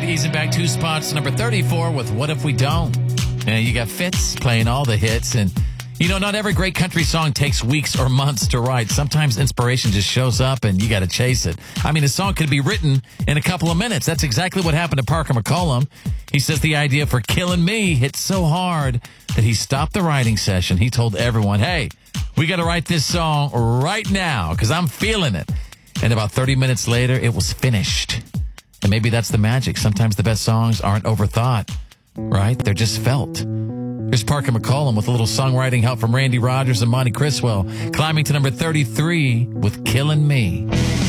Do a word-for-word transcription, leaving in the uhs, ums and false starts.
right, easing back two spots, number thirty-four with What If We Don't? And you got Fitz playing all the hits. And, you know, not every great country song takes weeks or months to write. Sometimes inspiration just shows up and you got to chase it. I mean, a song could be written in a couple of minutes. That's exactly what happened to Parker McCollum. He says the idea for Killing Me hit so hard that he stopped the writing session. He told everyone, hey, we got to write this song right now because I'm feeling it. And about thirty minutes later, it was finished. And maybe that's the magic. Sometimes the best songs aren't overthought, right? They're just felt. Here's Parker McCollum with a little songwriting help from Randy Rogers and Monty Criswell, climbing to number thirty-three with Killing Me.